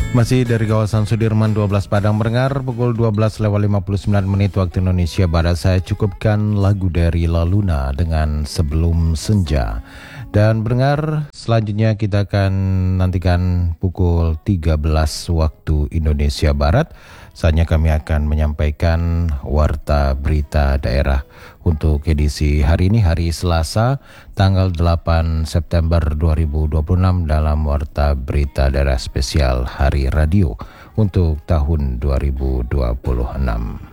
Masih dari kawasan Sudirman 12 Padang Pendengar, pukul 12:59 waktu Indonesia Barat. Saya cukupkan lagu dari La Luna dengan Sebelum Senja. Dan pendengar, selanjutnya kita akan nantikan pukul 13 waktu Indonesia Barat. Saatnya kami akan menyampaikan warta berita daerah untuk edisi hari ini, hari Selasa, tanggal 8 September 2026 dalam warta berita daerah spesial Hari Radio untuk tahun 2026.